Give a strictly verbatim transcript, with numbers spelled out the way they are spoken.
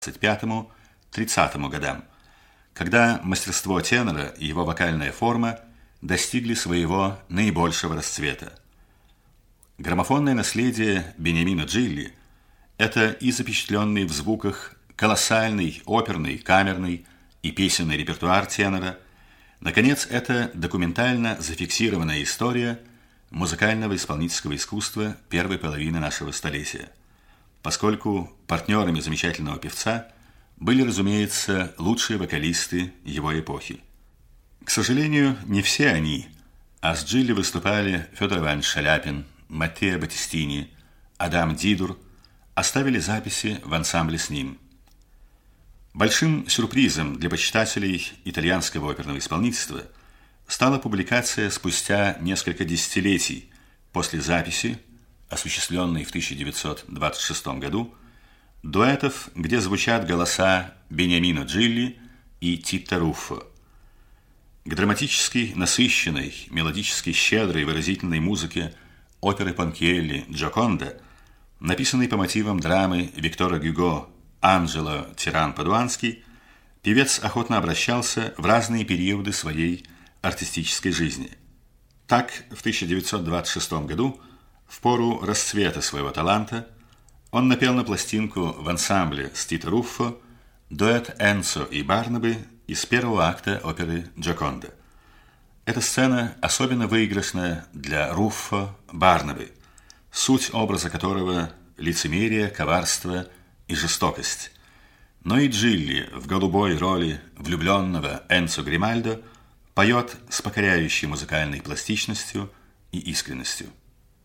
двадцать пятому — тридцатому годам, когда мастерство тенора и его вокальная форма достигли своего наибольшего расцвета. Граммофонное наследие Бениамино Джилли – это и запечатленный в звуках колоссальный оперный, камерный и песенный репертуар тенора. Наконец, это документально зафиксированная история музыкального исполнительского искусства первой половины нашего столетия, поскольку партнерами замечательного певца были, разумеется, лучшие вокалисты его эпохи. К сожалению, не все они, а с Джилли выступали Федор Иванович Шаляпин, Маттео Баттистини, Адам Дидур, оставили записи в ансамбле с ним. Большим сюрпризом для почитателей итальянского оперного исполнительства стала публикация спустя несколько десятилетий после записи, осуществленной в тысяча девятьсот двадцать шестом году, дуэтов, где звучат голоса Бениамино Джилли и Тито Руффо. К драматически насыщенной, мелодически щедрой выразительной музыке оперы Пончиелли «Джоконда», написанной по мотивам драмы Виктора Гюго «Анджело Тиран-Падуанский», певец охотно обращался в разные периоды своей артистической жизни. Так, в тысяча девятьсот двадцать шестом году, в пору расцвета своего таланта, он напел на пластинку в ансамбле с Тито Руффо дуэт Энцо и Барнабы из первого акта оперы «Джоконда». Эта сцена особенно выигрышна для Руффо Барнабы, суть образа которого – лицемерие, коварство и жестокость. Но и Джилли в голубой роли влюбленного Энцо Гримальдо поет с покоряющей музыкальной пластичностью и искренностью.